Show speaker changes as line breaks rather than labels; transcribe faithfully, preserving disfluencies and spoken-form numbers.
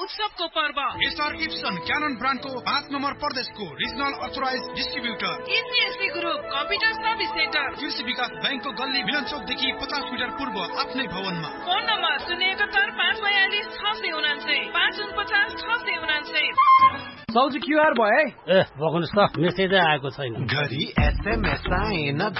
उत्सवको पर्व।
SR Ibsen canine ब्रान्डको पाँच नम्बर प्रदेशको regional authorise distributor.
इसिएससी group computer service centre,
कृषि विकास बैंकको गल्ली मिलन चौकदेखि पचास मिटर पूर्व आफ्नै भवनमा।
फोन नम्बर शून्य एकहत्तर पाँच बयालिस छ सय उनान्सय पाँच उनपचास छ सय उनान्सय।
सौजी क्युआर भयो है?
ए बग्नुहोस् त, मेसेजै आएको छैन।
घरि एसएमएस आएन,